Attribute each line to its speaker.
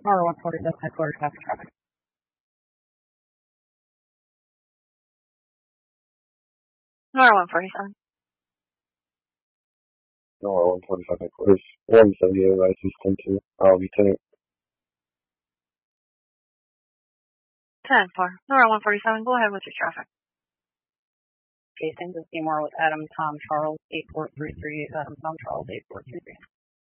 Speaker 1: R147 headquarters after traffic.
Speaker 2: R147.
Speaker 3: R145 headquarters. 178 license 10-2. Lieutenant.
Speaker 2: 10-4. R147, go ahead with your traffic.
Speaker 1: Jason, to Seymour with Adam Tom Charles 8433, Adam Tom Charles 8433.